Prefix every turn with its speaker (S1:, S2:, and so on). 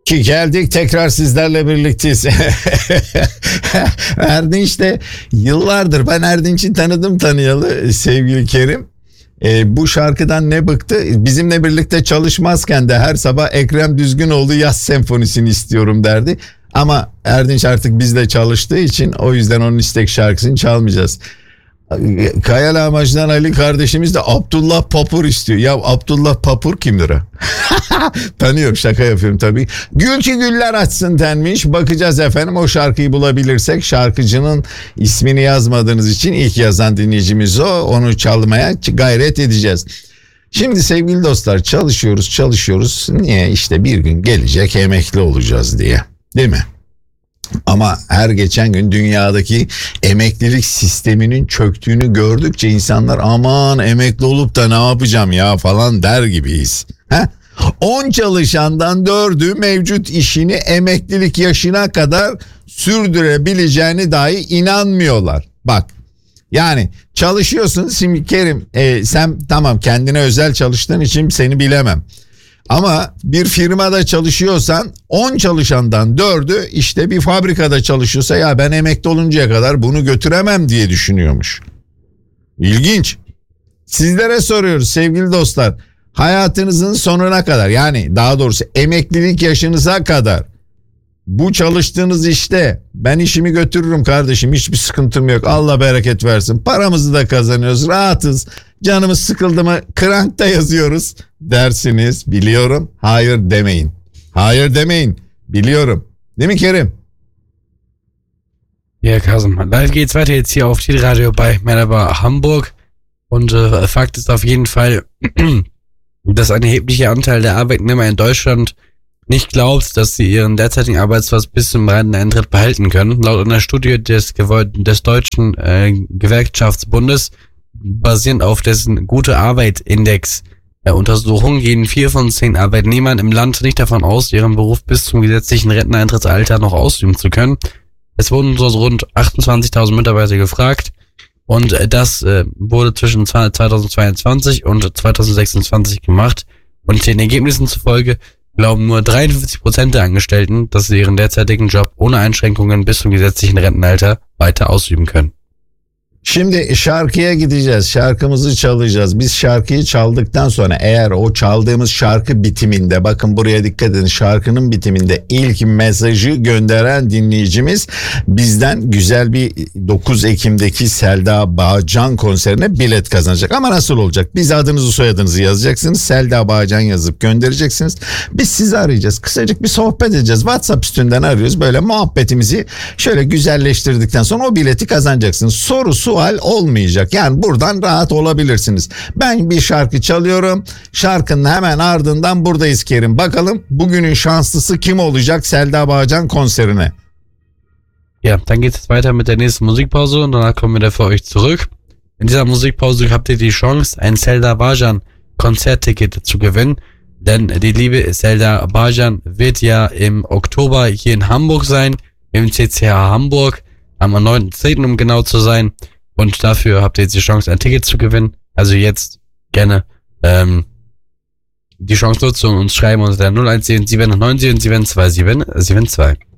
S1: Ki geldik tekrar sizlerle birlikteyiz. Erdinç de yıllardır, ben Erdinç'i tanıdım tanıyalı sevgili Kerim. Bu şarkıdan ne bıktı? Bizimle birlikte çalışmazken de her sabah Ekrem Düzgünoğlu Yaz Senfonisi'ni istiyorum derdi. Ama Erdinç artık bizle çalıştığı için o yüzden onun istek şarkısını çalmayacağız. Kayalağmacı'dan Ali kardeşimiz de Abdullah Papur istiyor. Ya Abdullah Papur kimdir ha? Tanıyorum, şaka yapıyorum tabii. Gül ki güller açsın denmiş. Bakacağız efendim, o şarkıyı bulabilirsek. Şarkıcının ismini yazmadığınız için ilk yazan dinleyicimiz o. Onu çalmaya gayret edeceğiz. Şimdi sevgili dostlar, çalışıyoruz. Niye? İşte bir gün gelecek emekli olacağız diye. Değil mi? Ama her geçen gün dünyadaki emeklilik sisteminin çöktüğünü gördükçe insanlar aman emekli olup da ne yapacağım ya falan der gibiyiz. 10 çalışandan 4'ü mevcut işini emeklilik yaşına kadar sürdürebileceğini dahi inanmıyorlar. Bak, yani çalışıyorsun şimdi Kerim, sen tamam kendine özel çalıştığın için seni bilemem. Ama bir firmada çalışıyorsan 10 çalışandan 4'ü işte bir fabrikada çalışıyorsa ya ben emekli oluncaya kadar bunu götüremem diye düşünüyormuş. İlginç. Sizlere soruyoruz sevgili dostlar. Hayatınızın sonuna kadar, yani daha doğrusu emeklilik yaşınıza kadar bu çalıştığınız işte ben işimi götürürüm kardeşim, hiçbir sıkıntım yok, Allah bereket versin, paramızı da kazanıyoruz, rahatız, canımız sıkıldı mı krankta yazıyoruz dersiniz, biliyorum. Hayır demeyin, biliyorum, değil mi Kerim?
S2: Ja, Carsten, live geht's weiter jetzt hier auf die Radio bei Merhaba Hamburg und Fakt ist auf jeden Fall, dass ein erheblicher Anteil der Arbeitnehmer in Deutschland nicht glaubt, dass sie ihren derzeitigen Arbeitsplatz bis zum Renteneintritt behalten können. Laut einer Studie des Deutschen Gewerkschaftsbundes, basierend auf dessen Gute Arbeit Index Untersuchung, gehen 4 von 10 Arbeitnehmern im Land nicht davon aus, ihren Beruf bis zum gesetzlichen Renteneintrittsalter noch ausüben zu können. Es wurden so rund 28.000 Mitarbeiter gefragt und das wurde zwischen 2022 und 2026 gemacht, und den Ergebnissen zufolge glauben nur 53% der Angestellten, dass sie ihren derzeitigen Job ohne Einschränkungen bis zum gesetzlichen Rentenalter weiter ausüben können.
S1: Şimdi şarkıya gideceğiz. Şarkımızı çalacağız. Biz şarkıyı çaldıktan sonra eğer o çaldığımız şarkı bitiminde, bakın buraya dikkat edin, şarkının bitiminde ilk mesajı gönderen dinleyicimiz bizden güzel bir 9 Ekim'deki Selda Bağcan konserine bilet kazanacak. Ama nasıl olacak? Biz adınızı soyadınızı yazacaksınız. Selda Bağcan yazıp göndereceksiniz. Biz sizi arayacağız. Kısacık bir sohbet edeceğiz. WhatsApp üstünden arıyoruz. Böyle muhabbetimizi şöyle güzelleştirdikten sonra o bileti kazanacaksınız. Soru sual olmayacak. Yani buradan rahat olabilirsiniz. Ben bir şarkı çalıyorum. Şarkının hemen ardından buradayız Kerim. Bakalım bugünün şanslısı kim olacak Selda Bağcan konserine?
S2: Ja, dann geht es weiter mit der nächsten Musikpause und danach kommen wir wieder für euch zurück. In dieser Musikpause habt ihr die Chance, ein Selda Bağcan Konzertticket zu gewinnen, denn die liebe Selda Bağcan wird ja im Oktober hier in Hamburg sein, im CCH Hamburg, am 9.10. um genau zu sein. Und dafür habt ihr jetzt die Chance, ein Ticket zu gewinnen. Also jetzt gerne die Chance nutzen und uns schreiben unter der 0177 977 2772.